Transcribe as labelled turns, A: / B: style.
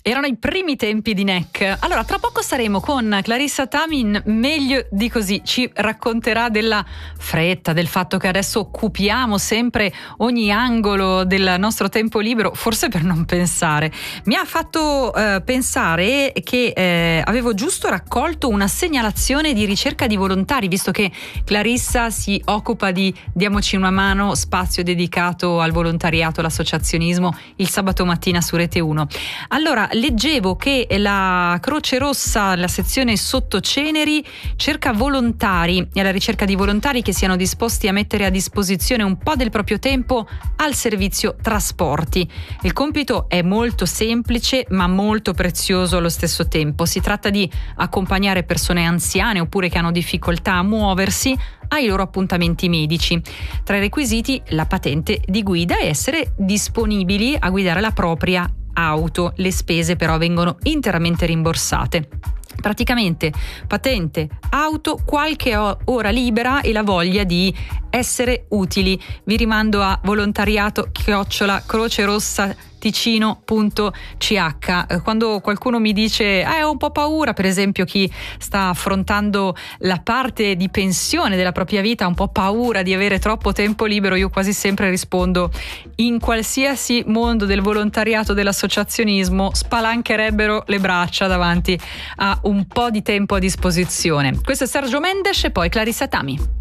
A: Erano i primi tempi di NEC. Allora, tra poco saremo con Clarissa Tamin, meglio di così. Ci racconterà della fretta, del fatto che adesso occupiamo sempre ogni angolo del nostro tempo libero, forse per non pensare. Mi ha fatto pensare che avevo giusto raccolto una segnalazione di ricerca di volontari, visto che Clarissa si occupa di Diamoci una mano, spazio dedicato al volontariato, all'associazionismo, il sabato mattina su Rete 1. Allora, leggevo che la Croce Rossa, la sezione Sottoceneri, cerca volontari, e alla ricerca di volontari che siano disposti a mettere a disposizione un po' del proprio tempo al servizio trasporti. Il compito è molto semplice ma molto prezioso allo stesso tempo. Si tratta di accompagnare persone anziane oppure che hanno difficoltà a muoversi ai loro appuntamenti medici. Tra i requisiti, la patente di guida e essere disponibili a guidare la propria auto. Le spese però vengono interamente rimborsate. Praticamente patente, auto, qualche ora libera e la voglia di essere utili. Vi rimando a volontariato@crocerossa.ticino.ch. Quando qualcuno mi dice ho un po' paura, per esempio chi sta affrontando la parte di pensione della propria vita, ha un po' paura di avere troppo tempo libero, io quasi sempre rispondo: in qualsiasi mondo del volontariato, dell'associazionismo, spalancherebbero le braccia davanti a un po' di tempo a disposizione. Questo è Sergio Mendes e poi Clarissa Tami.